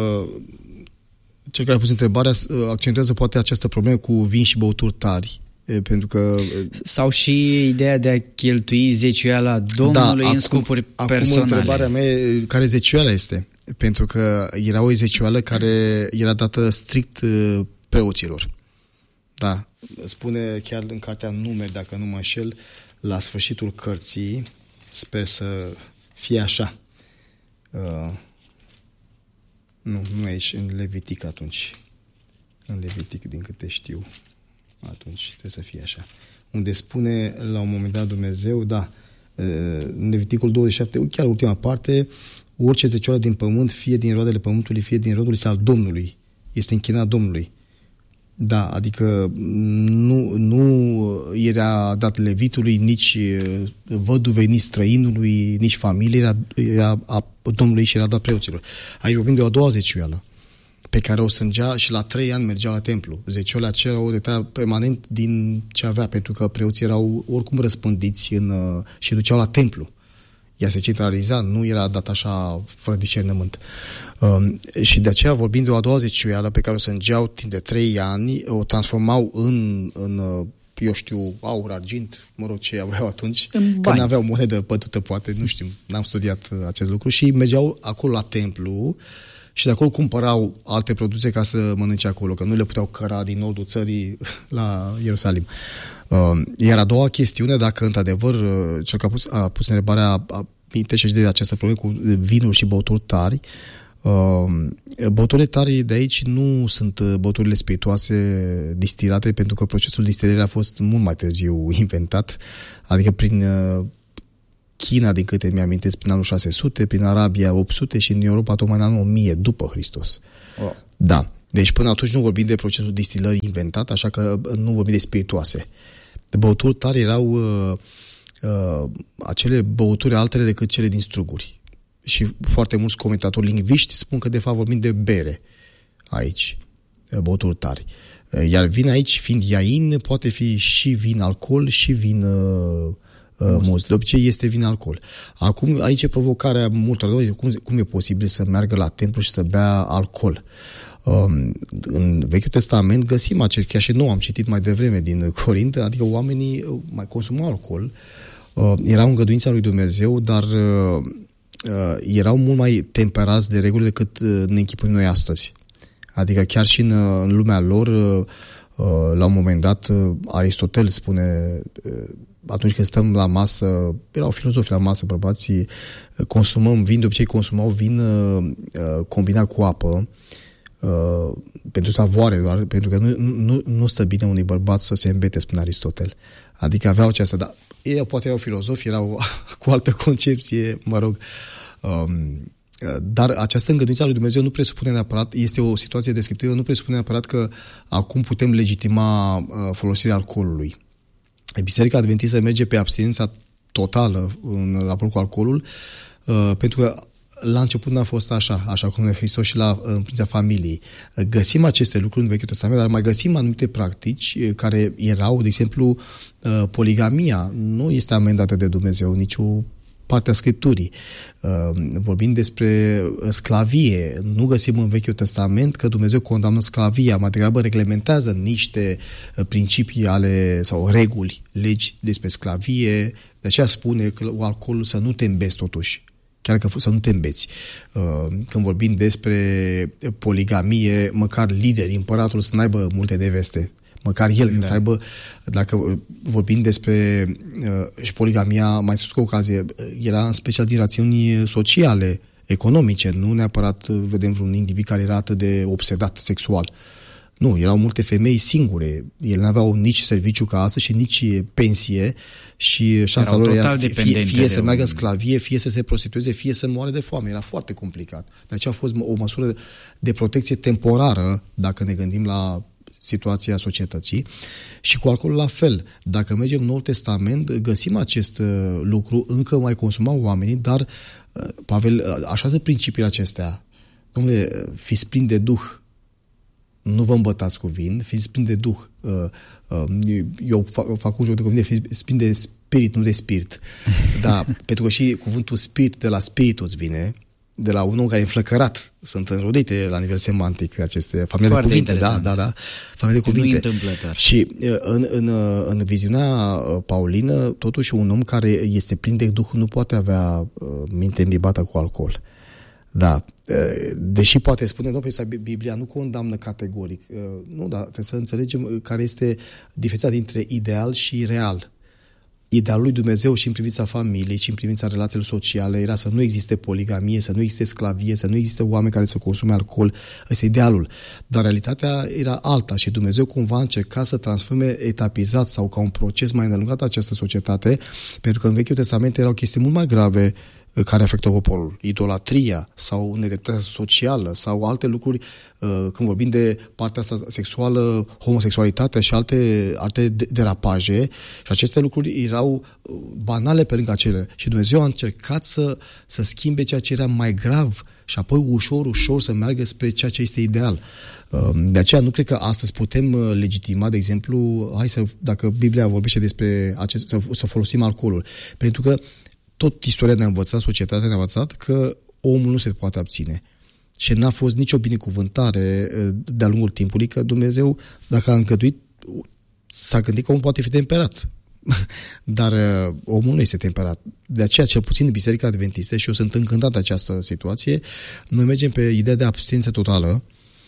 cel care a pus întrebarea accentuează poate această problemă cu vin și băuturi tari. Pentru că... Sau și ideea de a cheltui zeciuiala Domnului în scopuri personale. Acum întrebarea mea e care zeciuiala este. Pentru că era o zeciuială care era dată strict preoților. Da, spune chiar în cartea Numeri, dacă nu mă înșel, la sfârșitul cărții, sper să fie așa. Nu aici, în Levitic atunci. În Levitic, din câte știu. Atunci trebuie să fie așa. Unde spune la un moment dat Dumnezeu, în Leviticul 27, chiar ultima parte, orice zecioară din pământ, fie din roadele pământului, fie din rodul al Domnului, este închinat Domnului. Da, adică nu era dat levitului, nici văduvei, nici străinului, nici familiei, era a Domnului și era dat preoților. Aici vorbim de o a doua zeciuială, pe care o strângea și la 3 ani mergea la templu. Zeciuiala aceea o dătea permanent din ce avea, pentru că preoții erau oricum răspândiți și duceau la templu. Ea se centraliza, nu era dat așa fără discernământ. Și de aceea, vorbind de o a doua zeciuială pe care o strângeau timp de 3 ani, o transformau în eu știu, aur, argint, mă rog ce aveau atunci, că n-aveau monedă pătută, poate, nu știu, n-am studiat acest lucru, și mergeau acolo la templu și de acolo cumpărau alte produse ca să mănânce acolo, că nu le puteau căra din nordul țării la Ierusalim. Iar a doua chestiune, dacă într-adevăr cel care a pus întrebarea amintește și de această problemă cu vinuri și băuturi tari, băuturile tari de aici nu sunt băuturile spiritoase distilate, pentru că procesul distilării a fost mult mai târziu inventat, adică prin China, din câte mi-amintesc, prin anul 600, prin Arabia 800 și în Europa tocmai în anul 1000 după Hristos. Da. Deci până atunci nu vorbim de procesul distilării inventat, așa că nu vorbim de spiritoase. De băuturi tari erau acele băuturi altele decât cele din struguri. Și foarte mulți comentatori lingviști spun că de fapt vorbim de bere aici. băuturi tari. Iar vin aici, fiind iain, poate fi și vin alcool și vin most. De obicei este vin alcool. Acum, aici e provocarea multor. Cum e posibil să meargă la templu și să bea alcool? În Vechiul Testament găsim chiar și nou am citit mai devreme din Corint, adică oamenii mai consumau alcool, erau îngăduința lui Dumnezeu, dar erau mult mai temperați de reguli decât ne închipuim noi astăzi. Adică chiar și în lumea lor, la un moment dat, Aristotel spune, atunci când stăm la masă, erau filozofi la masă, bărbații, consumăm vin, de obicei consumau vin combinat cu apă, pentru savoare, doar pentru că nu stă bine unui bărbat să se îmbete, spune Aristotel. Adică aveau aceasta, dar ei poate erau filozofi, erau cu altă concepție, mă rog. Dar această îngăduință a lui Dumnezeu nu presupune neapărat, este o situație descriptivă, nu presupune neapărat că acum putem legitima folosirea alcoolului. Biserica Adventistă merge pe abstinența totală în raport cu alcoolul, pentru că la început n-a fost așa cum ne Hristos și la împlinirea familiei. Găsim aceste lucruri în Vechiul Testament, dar mai găsim anumite practici care erau, de exemplu, poligamia nu este amendată de Dumnezeu, nicio parte a Scripturii. Vorbind despre sclavie, nu găsim în Vechiul Testament că Dumnezeu condamnă sclavia, mai degrabă reglementează niște principii sau reguli, legi despre sclavie, de aceea spune că alcoolul să nu te îmbezi totuși. Chiar că să nu te îmbeți. Când vorbim despre poligamie, măcar liderii, împăratul să n-aibă multe neveste. Măcar el, să aibă, dacă vorbim despre și poligamia, mai sus cu ocazie, era în special din rațiuni sociale, economice, nu neapărat vedem vreun individ care era atât de obsedat sexual. Nu, erau multe femei singure. Ele n-aveau nici serviciu ca asta și nici pensie și șansa lor era fie să meargă în sclavie, fie să se prostitueze, fie să moare de foame. Era foarte complicat. De aceea a fost o măsură de protecție temporară, dacă ne gândim la situația societății. Și cu alcoolul la fel. Dacă mergem în Noul Testament, găsim acest lucru, încă mai consumau oamenii, dar Pavel așează principiile acestea. Dom'le, fiți plini de Duh. Nu vă îmbătați cu vin, fiți plini de Duh. Eu fac un joc de cuvinte, fiți plini de spirit, nu de spirit. Da, pentru că și cuvântul spirit de la spiritus vine, de la un om care e înflăcărat. Sunt înrodite la nivel semantic aceste familie de cuvinte. Da, familie de cuvinte. Nu întâmplător. Și în viziunea paulină, totuși un om care este plin de Duh nu poate avea minte imbibată cu alcool. Da, deși poate spune, Biblia nu condamnă categoric. Nu, dar trebuie să înțelegem care este diferența dintre ideal și real. Idealul lui Dumnezeu și în privința familiei și în privința relațiilor sociale era să nu existe poligamie, să nu existe sclavie, să nu existe oameni care să consume alcool. Ăsta e idealul. Dar realitatea era alta și Dumnezeu cumva încerca să transforme etapizat sau ca un proces mai îndelungat această societate, pentru că în Vechiul Testament erau chestii mult mai grave care afectă poporul. Idolatria sau nedreptatea socială sau alte lucruri, când vorbim de partea asta sexuală, homosexualitatea și alte derapaje, și aceste lucruri erau banale pe lângă acele. Și Dumnezeu a încercat să schimbe ceea ce era mai grav și apoi ușor să meargă spre ceea ce este ideal. De aceea nu cred că astăzi putem legitima, de exemplu, dacă Biblia vorbește despre să folosim alcoolul. Pentru că tot istoria ne-a învățat, societatea ne-a învățat că omul nu se poate abține. Și n-a fost nicio binecuvântare de-a lungul timpului că Dumnezeu, dacă a îngăduit, s-a gândit că omul poate fi temperat. Dar omul nu este temperat. De aceea, cel puțin în Biserica Adventistă, și eu sunt încântat de această situație, noi mergem pe ideea de abstinență totală.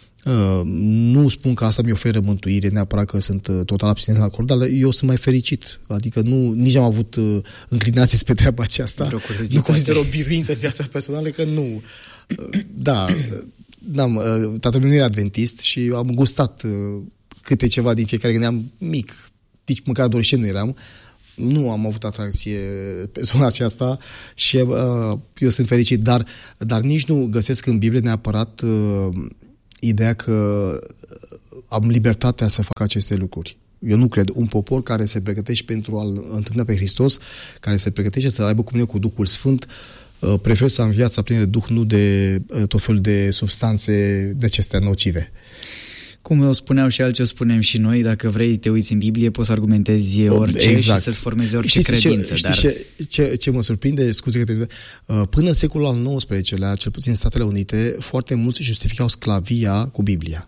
Nu spun că asta mi oferă mântuire, neapărat că sunt total abstinent la alcool, dar eu sunt mai fericit. Adică nici n-am avut înclinații spre treaba aceasta. Nu consider o biruință în viața personală, că nu. Da, tatăl meu nu era adventist și am gustat câte ceva din fiecare, când eram mic, nici măcar adolescent nu eram. Nu am avut atracție pe zona aceasta și eu sunt fericit, dar nici nu găsesc în Biblie neapărat ideea că am libertatea să fac aceste lucruri. Eu nu cred. Un popor care se pregătește pentru a-L întâlni pe Hristos, care se pregătește să aibă comuniune cu Duhul Sfânt, prefer să am viața plină de Duh, nu de tot felul de substanțe de acestea nocive. Cum o spuneau și alții, o spunem și noi, dacă vrei, te uiți în Biblie, poți să argumentezi orice și să-ți formezi orice credință. Ce mă surprinde, scuze că până în secolul al XIX-lea, cel puțin în Statele Unite, foarte mulți justificau sclavia cu Biblia.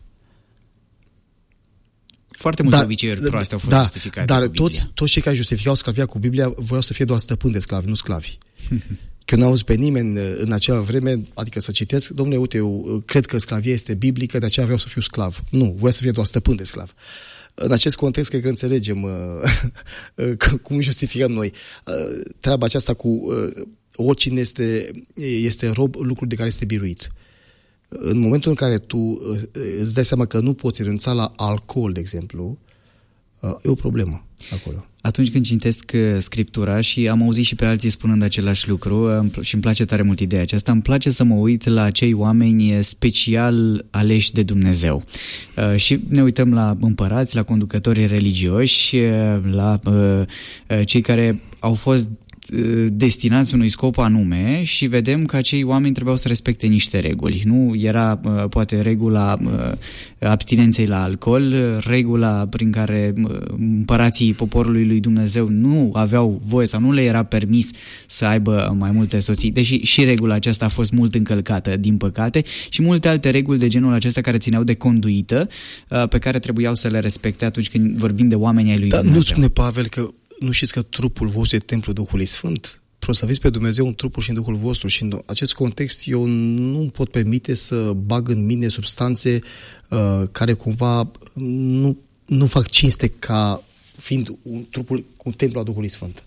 Foarte multe obiceiuri proaste au fost justificate dar cu Biblia. toți cei care justificau sclavia cu Biblia voiau să fie doar stăpâni de sclavi, nu sclavi. Că n-au auzit pe nimeni în acea vreme, adică să citesc, domnule, uite, eu cred că sclavia este biblică, de aceea vreau să fiu sclav. Nu, voia să fie doar stăpân de sclav. În acest context, cred că înțelegem cum justificăm noi. Treaba aceasta cu oricine este rob, lucrul de care este biruit. În momentul în care tu îți dai seama că nu poți renunța la alcool, de exemplu, e o problemă acolo. Atunci când citesc Scriptura și am auzit și pe alții spunând același lucru și îmi place tare mult ideea aceasta, îmi place să mă uit la acei oameni special aleși de Dumnezeu. Și ne uităm la împărați, la conducătorii religioși, la cei care au fost destinați unui scop anume și vedem că acei oameni trebuiau să respecte niște reguli. Nu era poate regula abstinenței la alcool, regula prin care împărații poporului lui Dumnezeu nu aveau voie sau nu le era permis să aibă mai multe soții, deși și regula aceasta a fost mult încălcată, din păcate, și multe alte reguli de genul acesta care țineau de conduită, pe care trebuiau să le respecte atunci când vorbim de oameni ai lui Dumnezeu. Nu spune Pavel că nu știți că trupul vostru e templul Duhului Sfânt? Proslăviți pe Dumnezeu în trupul și în Duhul vostru. Și în acest context eu nu pot permite să bag în mine substanțe care cumva nu fac cinste ca fiind trupul cu templul al Duhului Sfânt.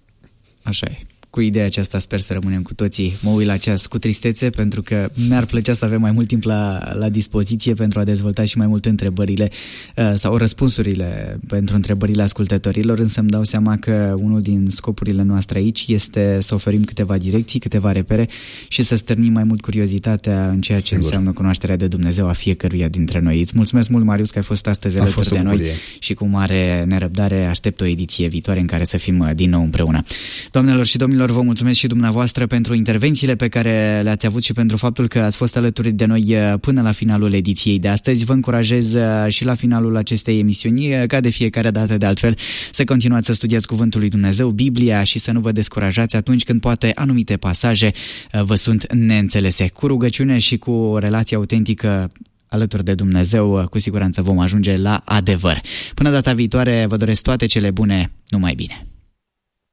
Așa e. Cu ideea aceasta sper să rămânem cu toții. Mă uit la ceas cu tristețe pentru că mi-ar plăcea să avem mai mult timp la dispoziție pentru a dezvolta și mai mult întrebările sau răspunsurile pentru întrebările ascultătorilor, însă îmi dau seama că unul din scopurile noastre aici este să oferim câteva direcții, câteva repere și să stârnim mai mult curiozitatea în ceea ce înseamnă cunoașterea de Dumnezeu a fiecăruia dintre noi. Îți mulțumesc mult, Marius, că ai fost astăzi alături de noi și cu mare nerăbdare aștept o ediție viitoare în care să fim din nou împreună. Doamnelor și domnilor, vă mulțumesc și dumneavoastră pentru intervențiile pe care le-ați avut și pentru faptul că ați fost alături de noi până la finalul ediției de astăzi. Vă încurajez și la finalul acestei emisiuni, ca de fiecare dată de altfel, să continuați să studiați Cuvântul lui Dumnezeu, Biblia, și să nu vă descurajați atunci când poate anumite pasaje vă sunt neînțelese. Cu rugăciune și cu o relație autentică alături de Dumnezeu, cu siguranță vom ajunge la adevăr. Până data viitoare, vă doresc toate cele bune, numai bine!